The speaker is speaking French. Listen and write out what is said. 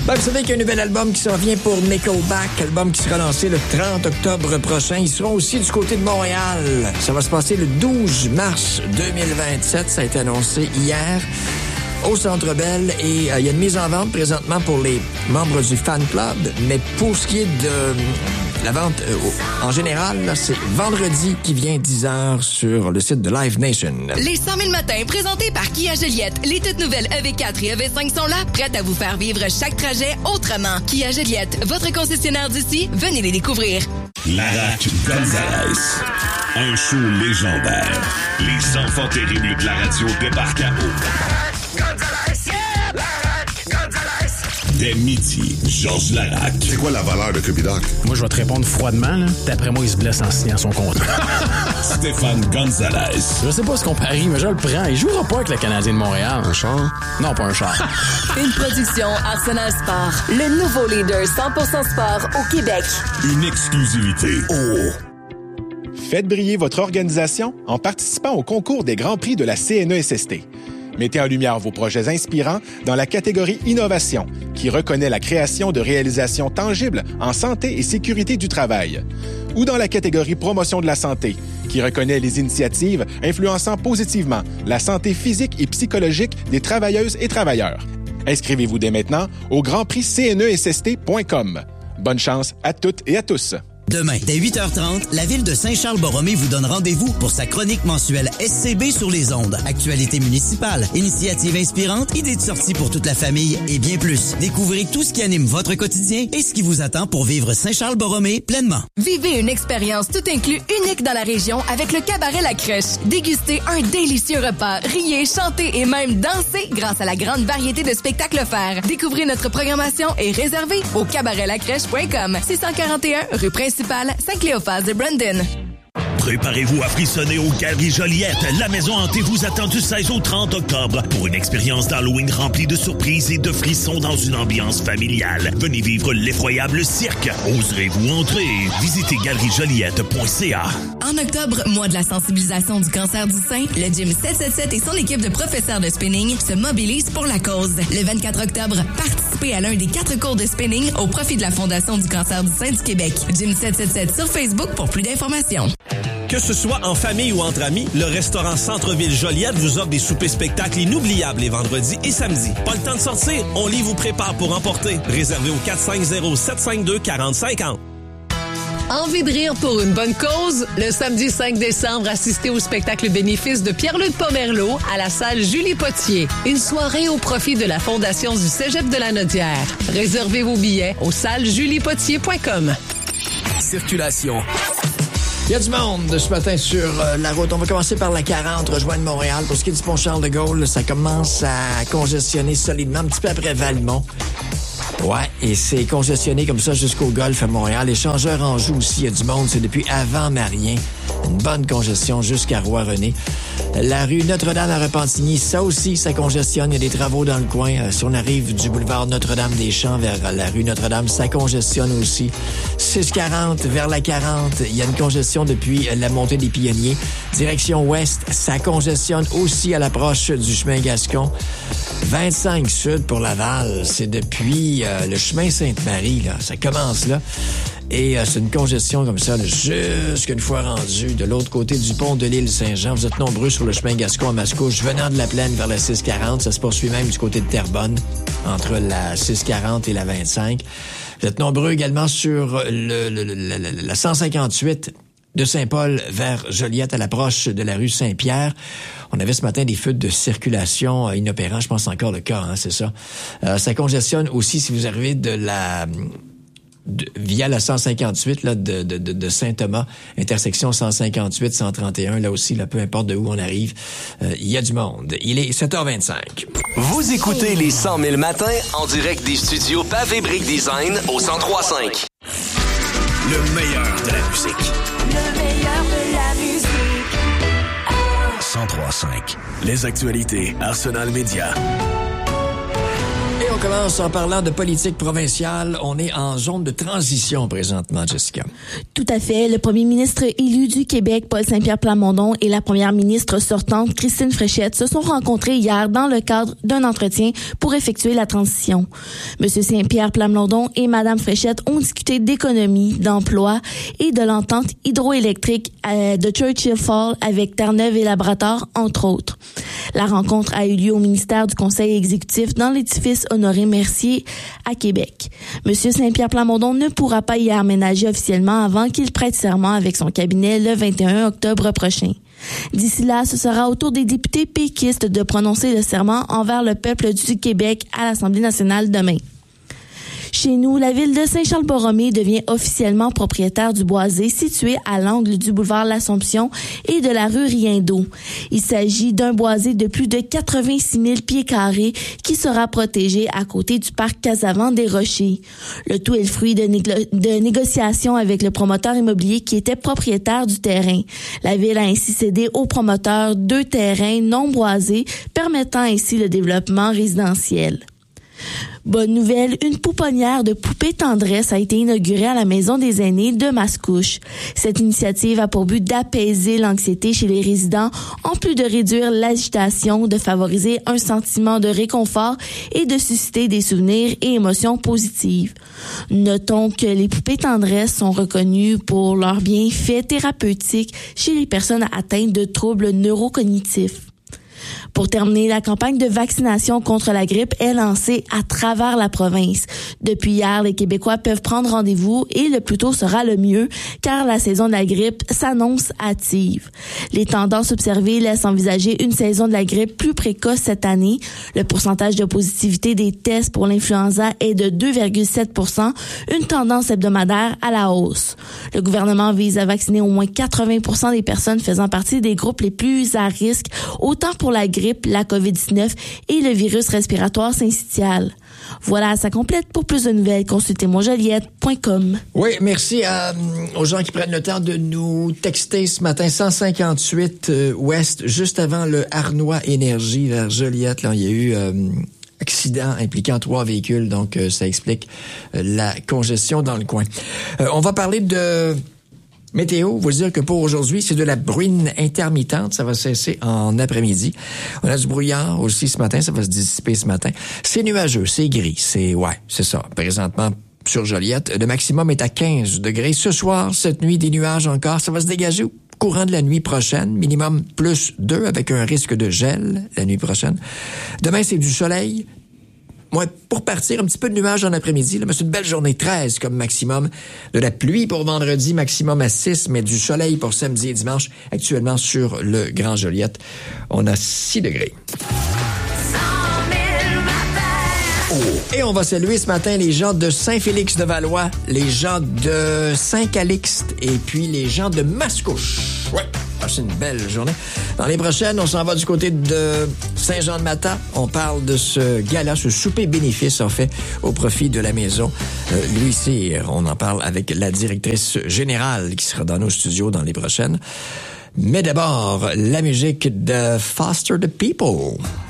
Ben, vous savez qu'il y a un nouvel album qui s'en vient pour Nickelback, album qui sera lancé le 30 octobre prochain. Ils seront aussi du côté de Montréal. Ça va se passer le 12 mars 2027. Ça a été annoncé hier au Centre Bell. Et il y a une mise en vente présentement pour les membres du fan club. Mais pour ce qui est de la vente en général, là, c'est vendredi qui vient 10h sur le site de Live Nation. Les 100 000 matins présentés par Kia Joliette. Les toutes nouvelles EV4 et EV5 sont là, prêtes à vous faire vivre chaque trajet autrement. Kia Joliette, votre concessionnaire d'ici, venez les découvrir. Larac Gonzalez. Un show légendaire. Les enfants terribles de la radio débarquent à eau. Dès midi, Georges Larac. C'est quoi la valeur de Cupidoc? Moi, je vais te répondre froidement. Là. D'après moi, il se blesse en signant son contrat. Stéphane Gonzalez. Je sais pas ce qu'on parie, mais je le prends. Il jouera pas avec le Canadien de Montréal. Un char? Non, pas un char. Une production Arsenal Sport. Le nouveau leader 100% sport au Québec. Une exclusivité. Oh! Faites briller votre organisation en participant au concours des Grands Prix de la CNESST. Mettez en lumière vos projets inspirants dans la catégorie Innovation, qui reconnaît la création de réalisations tangibles en santé et sécurité du travail. Ou dans la catégorie Promotion de la santé, qui reconnaît les initiatives influençant positivement la santé physique et psychologique des travailleuses et travailleurs. Inscrivez-vous dès maintenant au grandprixcnesst.com. Bonne chance à toutes et à tous. Demain, dès 8h30, la ville de Saint-Charles-Borromée vous donne rendez-vous pour sa chronique mensuelle SCB sur les ondes. Actualité municipale, initiatives inspirantes, idées de sortie pour toute la famille et bien plus. Découvrez tout ce qui anime votre quotidien et ce qui vous attend pour vivre Saint-Charles-Borromée pleinement. Vivez une expérience tout inclus unique dans la région avec le Cabaret La Crèche. Dégustez un délicieux repas, riez, chantez et même dansez grâce à la grande variété de spectacles offerts. Découvrez notre programmation et réservez au cabaretlacrèche.com. 641 rue principale, Saint-Cléophas de Brandon. Préparez-vous à frissonner aux Galeries Joliette. La maison hantée vous attend du 16 au 30 octobre pour une expérience d'Halloween remplie de surprises et de frissons dans une ambiance familiale. Venez vivre l'effroyable cirque. Oserez-vous entrer? Visitez galeriejoliette.ca. En octobre, mois de la sensibilisation du cancer du sein, le Gym 777 et son équipe de professeurs de spinning se mobilisent pour la cause. Le 24 octobre, participez à l'un des 4 cours de spinning au profit de la Fondation du cancer du sein du Québec. Gym 777 sur Facebook pour plus d'informations. Que ce soit en famille ou entre amis, le restaurant Centre-Ville Joliette vous offre des soupers spectacles inoubliables les vendredis et samedis. Pas le temps de sortir? On vous prépare pour emporter. Réservé au 450-752-4050. Envie de rire pour une bonne cause? Le samedi 5 décembre, assistez au spectacle bénéfice de Pierre-Luc Pomerleau à la salle Julie Potier. Une soirée au profit de la Fondation du Cégep de la Nodière. Réservez vos billets au sallejuliepotier.com. Circulation. Il y a du monde ce matin sur la route. On va commencer par la 40, rejoindre Montréal. Pour ce qui est du pont Charles-de-Gaulle, ça commence à congestionner solidement, un petit peu après Valmont. Ouais, et c'est congestionné comme ça jusqu'au Golfe à Montréal. Échangeur Anjou aussi, il y a du monde. C'est depuis avant Marien. Une bonne congestion jusqu'à Roi-René. La rue Notre-Dame à Repentigny, ça aussi, ça congestionne. Il y a des travaux dans le coin. Si on arrive du boulevard Notre-Dame-des-Champs vers la rue Notre-Dame, ça congestionne aussi. 640 vers la 40, il y a une congestion depuis la montée des Pionniers. Direction ouest, ça congestionne aussi à l'approche du chemin Gascon. 25 sud pour Laval, c'est depuis le chemin Sainte-Marie, là. Ça commence là. Et c'est une congestion comme ça, là, jusqu'une fois rendu de l'autre côté du pont de l'île Saint-Jean. Vous êtes nombreux sur le chemin Gascon à Mascouche, venant de la Plaine vers la 640. Ça se poursuit même du côté de Terrebonne, entre la 640 et la 25. Vous êtes nombreux également sur la 158 de Saint-Paul vers Joliette à l'approche de la rue Saint-Pierre. On avait ce matin des feux de circulation inopérants. Je pense encore le cas, hein, c'est ça. Ça congestionne aussi si vous arrivez via la 158 là, de Saint-Thomas, intersection 158, 131, là aussi, là, peu importe de où on arrive, il y a du monde. Il est 7h25. Vous écoutez les 100 000 matins en direct des studios Pavé Brick Design au 103.5. Le meilleur de la musique. Le meilleur de la musique. 103.5. Les actualités Arsenal Média. Et on on commence en parlant de politique provinciale. On est en zone de transition présentement, Jessica. Tout à fait. Le premier ministre élu du Québec, Paul Saint-Pierre Plamondon, et la première ministre sortante, Christine Fréchette, se sont rencontrés hier dans le cadre d'un entretien pour effectuer la transition. Monsieur Saint-Pierre Plamondon et Madame Fréchette ont discuté d'économie, d'emploi et de l'entente hydroélectrique de Churchill Falls avec Terre-Neuve et Labrador, entre autres. La rencontre a eu lieu au ministère du Conseil exécutif dans l'édifice Honoré-Mercier à Québec. Monsieur Saint-Pierre Plamondon ne pourra pas y aménager officiellement avant qu'il prête serment avec son cabinet le 21 octobre prochain. D'ici là, ce sera au tour des députés péquistes de prononcer le serment envers le peuple du Québec à l'Assemblée nationale demain. Chez nous, la ville de Saint-Charles-Borromée devient officiellement propriétaire du boisé situé à l'angle du boulevard L'Assomption et de la rue Riendeau. Il s'agit d'un boisé de plus de 86 000 pieds carrés qui sera protégé à côté du parc Casavant des Rochers. Le tout est le fruit de négociations avec le promoteur immobilier qui était propriétaire du terrain. La ville a ainsi cédé au promoteur 2 terrains non boisés, permettant ainsi le développement résidentiel. Bonne nouvelle, une pouponnière de poupées tendresse a été inaugurée à la Maison des aînés de Mascouche. Cette initiative a pour but d'apaiser l'anxiété chez les résidents, en plus de réduire l'agitation, de favoriser un sentiment de réconfort et de susciter des souvenirs et émotions positives. Notons que les poupées tendresse sont reconnues pour leurs bienfaits thérapeutiques chez les personnes atteintes de troubles neurocognitifs. Pour terminer, la campagne de vaccination contre la grippe est lancée à travers la province. Depuis hier, les Québécois peuvent prendre rendez-vous et le plus tôt sera le mieux, car la saison de la grippe s'annonce hâtive. Les tendances observées laissent envisager une saison de la grippe plus précoce cette année. Le pourcentage de positivité des tests pour l'influenza est de 2,7%, une tendance hebdomadaire à la hausse. Le gouvernement vise à vacciner au moins 80% des personnes faisant partie des groupes les plus à risque, autant pour la grippe, la COVID-19 et le virus respiratoire syncytial. Voilà, ça complète. Pour plus de nouvelles, consultez monjoliette.com. Oui, merci aux gens qui prennent le temps de nous texter ce matin. 158 Ouest, juste avant le Arnois Énergie vers Joliette. Là, il y a eu accident impliquant 3 véhicules, donc ça explique la congestion dans le coin. On va parler de météo, vous dire que pour aujourd'hui, c'est de la bruine intermittente. Ça va cesser en après-midi. On a du brouillard aussi ce matin. Ça va se dissiper ce matin. C'est nuageux, c'est gris. C'est ça. Présentement, sur Joliette, le maximum est à 15 degrés. Ce soir, cette nuit, des nuages encore. Ça va se dégager au courant de la nuit prochaine. Minimum plus 2 avec un risque de gel la nuit prochaine. Demain, c'est du soleil. Moi, pour partir, un petit peu de nuages en après-midi, là, mais c'est une belle journée, 13 comme maximum. De la pluie pour vendredi, maximum à 6, mais du soleil pour samedi et dimanche. Actuellement, sur le Grand Joliette, on a 6 degrés. Et on va saluer ce matin les gens de Saint-Félix-de-Valois, les gens de Saint-Calixte et puis les gens de Mascouche. Ouais, c'est une belle journée. Dans les prochaines, on s'en va du côté de Saint-Jean-de-Mata. On parle de ce gala, ce souper bénéfice, en fait, au profit de la maison Louis Cyr. On en parle avec la directrice générale qui sera dans nos studios dans les prochaines. Mais d'abord, la musique de Foster the People.